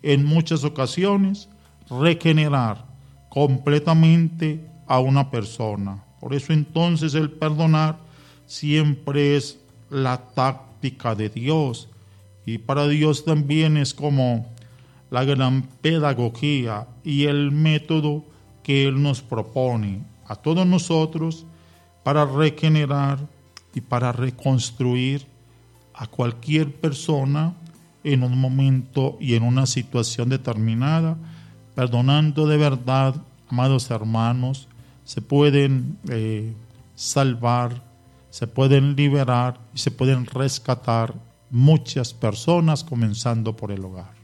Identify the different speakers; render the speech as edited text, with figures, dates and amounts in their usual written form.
Speaker 1: en muchas ocasiones regenerar completamente a una persona. Por eso entonces el perdonar siempre es la táctica de Dios, y para Dios también es como la gran pedagogía y el método que Él nos propone a todos nosotros para regenerar y para reconstruir a cualquier persona en un momento y en una situación determinada. Perdonando de verdad, amados hermanos, se pueden salvar, se pueden liberar y se pueden rescatar muchas personas, comenzando por el hogar.